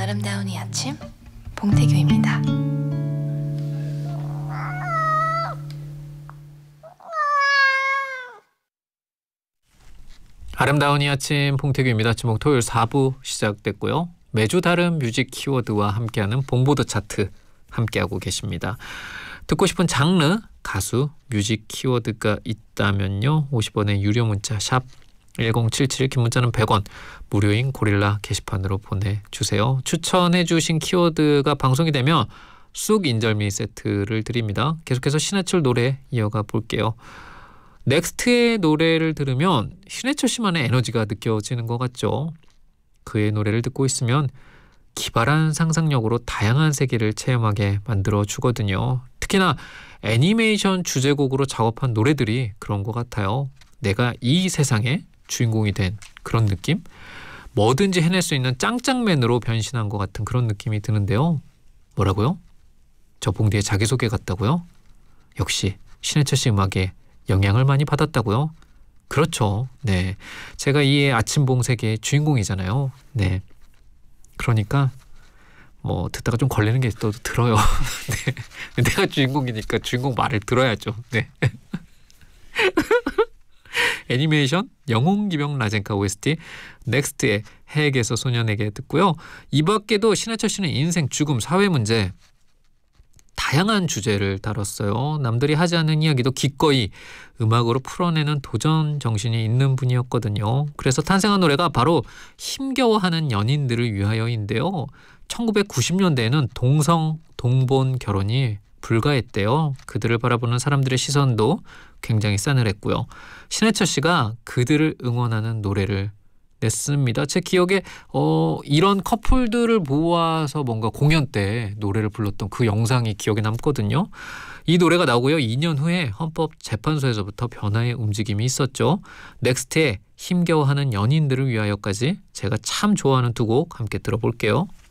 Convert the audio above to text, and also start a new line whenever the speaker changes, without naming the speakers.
아름다운 이 아침 봉태규입니다.
아름다운 이 아침 봉태규입니다. 지금 토요일 4부 시작됐고요. 매주 다른 뮤직 키워드와 함께하는 봉보드 차트 함께하고 계십니다. 듣고 싶은 장르, 가수, 뮤직 키워드가 있다면요. 50원의 유료 문자 샵 1077, 긴 문자는 100원, 무료인 고릴라 게시판으로 보내주세요. 추천해 주신 키워드가 방송이 되면 쑥 인절미 세트를 드립니다. 계속해서 신해철 노래 이어가 볼게요. 넥스트의 노래를 들으면 신해철 씨만의 에너지가 느껴지는 것 같죠. 그의 노래를 듣고 있으면 기발한 상상력으로 다양한 세계를 체험하게 만들어 주거든요. 특히나 애니메이션 주제곡으로 작업한 노래들이 그런 것 같아요. 내가 이 세상의 주인공이 된 그런 느낌? 뭐든지 해낼 수 있는 짱짱맨으로 변신한 것 같은 그런 느낌이 드는데요. 뭐라고요? 저 봉디의 자기소개 같다고요? 역시 신해철 씨 음악에 영향을 많이 받았다고요? 그렇죠. 네, 제가 이 아침 봉세계의 주인공이잖아요. 네, 그러니까 뭐 듣다가 좀 걸리는 게 있어도 들어요. 네, 내가 주인공이니까 주인공 말을 들어야죠. 네. 애니메이션 영웅기병 라젠카 OST 넥스트의 해에게서 소년에게 듣고요. 이 밖에도 신해철 씨는 인생, 죽음, 사회 문제 다양한 주제를 다뤘어요. 남들이 하지 않는 이야기도 기꺼이 음악으로 풀어내는 도전 정신이 있는 분이었거든요. 그래서 탄생한 노래가 바로 힘겨워하는 연인들을 위하여인데요. 1990년대에는 동성, 동본 결혼이 불가했대요. 그들을 바라보는 사람들의 시선도 굉장히 싸늘했고요. 신해철 씨가 그들을 응원하는 노래를 냈습니다. 제 기억에 이런 커플들을 모아서 뭔가 공연 때 노래를 불렀던 그 영상이 기억에 남거든요. 이 노래가 나오고요. 2년 후에 헌법재판소에서부터 변화의 움직임이 있었죠. 넥스트의 힘겨워하는 연인들을 위하여까지 제가 참 좋아하는 두 곡 함께 들어볼게요.